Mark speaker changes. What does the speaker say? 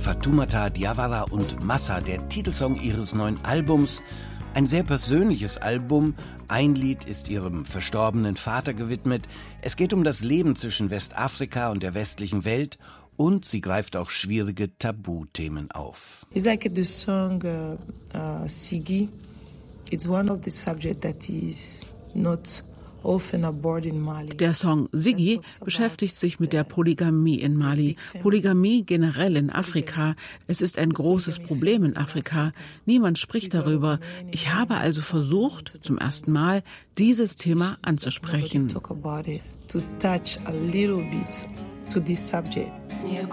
Speaker 1: Fatoumata Diawara und Massa, der Titelsong ihres neuen Albums. Ein sehr persönliches Album. Ein Lied ist ihrem verstorbenen Vater gewidmet. Es geht um das Leben zwischen Westafrika und der westlichen Welt und sie greift auch schwierige Tabuthemen auf.
Speaker 2: It's like the song Sigi. It's one of the subjects that is not often aboard in Mali.
Speaker 3: Der Song Sigi beschäftigt sich mit der Polygamie in Mali. Polygamie generell in Afrika. Es ist ein großes Problem in Afrika. Niemand spricht darüber. Ich habe also versucht, zum ersten Mal dieses Thema anzusprechen.
Speaker 2: To touch a little bit to this subject.